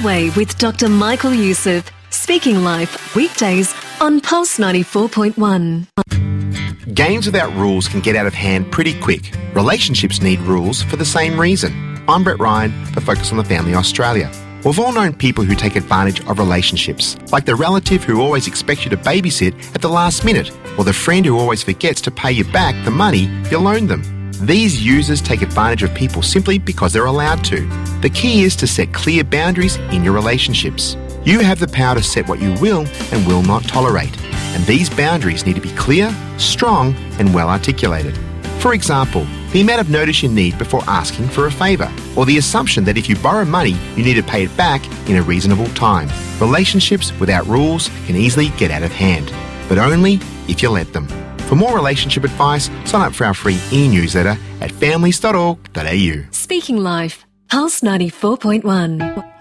Way with Dr. Michael Youssef. Speaking Life, weekdays on Pulse 94.1. Games without rules can get out of hand pretty quick. Relationships need rules for the same reason. I'm Brett Ryan for Focus on the Family Australia. We've all known people who take advantage of relationships, like the relative who always expects you to babysit at the last minute, or the friend who always forgets to pay you back the money you loaned them. These users take advantage of people simply because they're allowed to. The key is to set clear boundaries in your relationships. You have the power to set what you will and will not tolerate, and these boundaries need to be clear, strong, and well articulated. For example, the amount of notice you need before asking for a favour, or the assumption that if you borrow money, you need to pay it back in a reasonable time. Relationships without rules can easily get out of hand, but only if you let them. For more relationship advice, sign up for our free e-newsletter at families.org.au. Speaking Life, Pulse 94.1.